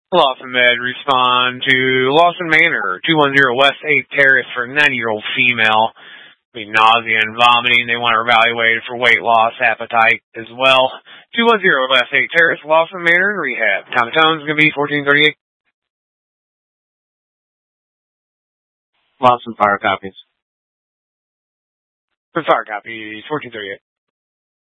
Lawson Med, respond to Lawson Manor, 210 West 8th Terrace for a 90-year-old female. Be nausea and vomiting. They want to evaluate for weight loss, appetite as well. 210 West 8th Terrace, Lawson Manor, rehab. Time of tone is going to be 1438. Lawson fire copies. Fire copies, 1438.